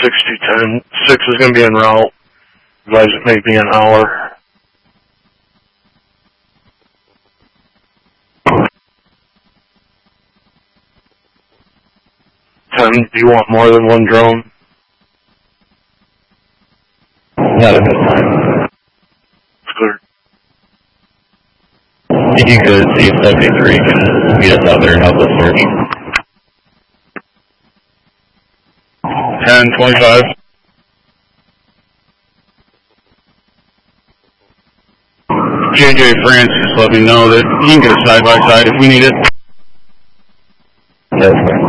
6010. 6 is going to be en route. Advise it may be an hour. 10, do you want more than one drone? Not at this time. It's clear. If you could see if 73 can meet us out there and help us search. 10-25. J.J. Francis, let me know that he can get a side-by-side if we need it. That's fine.